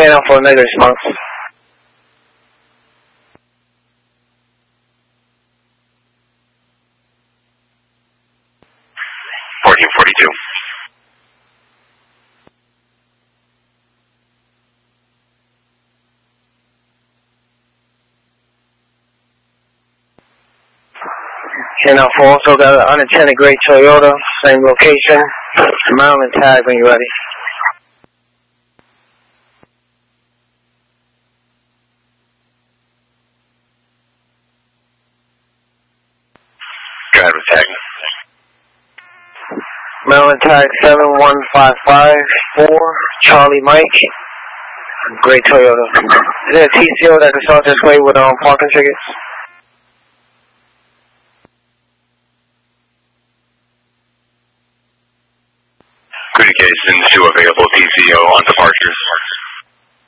channel for negative response. And I've also got an unattended gray Toyota, same location. Maryland tag when you're ready. Go ahead with tag. Maryland tag 71554, Charlie Mike, gray Toyota. Is there a TCO that can start this way with parking tickets? Communications to available TCO on departures.